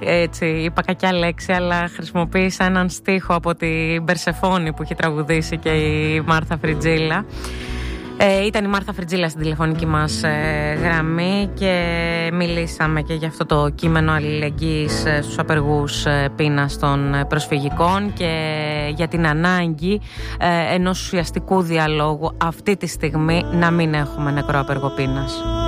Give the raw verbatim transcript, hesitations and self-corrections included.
έτσι, είπα κακιά λέξη, αλλά χρησιμοποίησα έναν στίχο από την Περσεφόνη που έχει τραγουδήσει και η Μάρθα Φριτζίλα. Ε, ήταν η Μάρθα Φριτζίλα στην τηλεφωνική μας ε, γραμμή και μιλήσαμε και για αυτό το κείμενο αλληλεγγύης ε, στους απεργούς ε, πείνας των ε, προσφυγικών και για την ανάγκη ε, ενός ουσιαστικού διαλόγου αυτή τη στιγμή να μην έχουμε νεκρό απεργό πείνας.